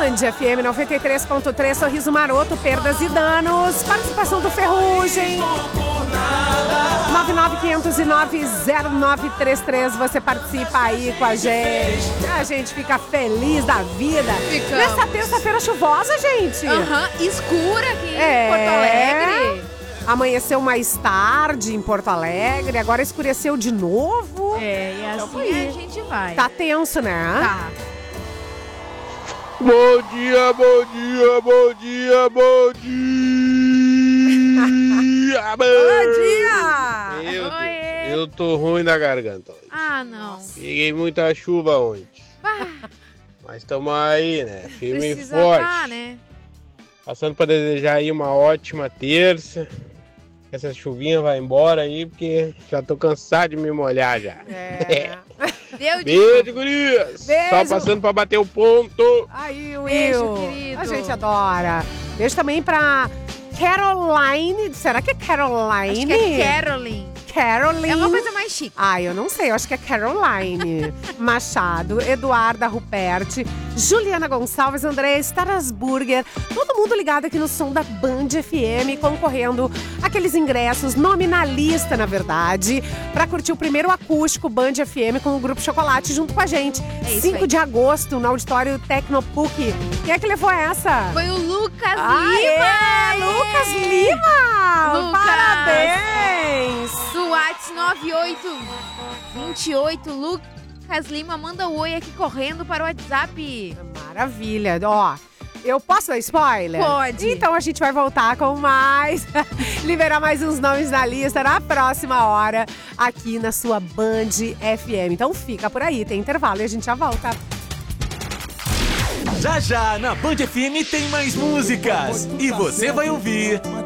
Band FM 93.3, Sorriso Maroto, Perdas e Danos. Participação do Ferrugem. 995090933. Você participa aí com a gente. A gente fica feliz da vida. Ficamos. Nessa terça-feira chuvosa, gente. Escura aqui em Porto Alegre. Amanheceu mais tarde em Porto Alegre, agora escureceu de novo. E assim a gente vai. Tá tenso, né? Tá. Bom dia, bom dia, bom dia, bom dia! Bom dia! Meu Oi. Deus, eu tô ruim da garganta hoje. Ah, não. Peguei muita chuva ontem. Bah, Mas tamo aí, né? Firme e precisa forte. tá, né? Passando pra desejar aí uma ótima terça. Essa chuvinha vai embora aí, porque já tô cansado de me molhar já. Deu de... Beijo, gurias! Beijo. Só passando pra bater o ponto. Aí, Will. Beijo, querido. A gente adora. Beijo também pra Caroline. Será que é Caroline? Acho que é Caroline. Caroline. É uma coisa mais chique. Eu não sei, eu acho que é Caroline Machado, Eduarda Ruperti, Juliana Gonçalves, André Starasburger, todo mundo ligado aqui no som da Band FM, concorrendo aqueles ingressos, nome na lista, na verdade, pra curtir o primeiro acústico Band FM com o Grupo Chocolate junto com a gente. É isso 5 aí. de agosto, no auditório Tecnopuc. Quem é que levou essa? Foi o Lucas Aê, Lima! Lucas Lima! Lucas. Parabéns! Do Whats 9828. Lucas Lima manda o oi aqui correndo para o WhatsApp. Maravilha. Ó, eu posso dar spoiler? Pode. Então a gente vai voltar com mais, liberar mais uns nomes na lista na próxima hora aqui na sua Band FM. Então fica por aí, tem intervalo e a gente já volta. Já já na Band FM tem mais músicas e você vai ouvir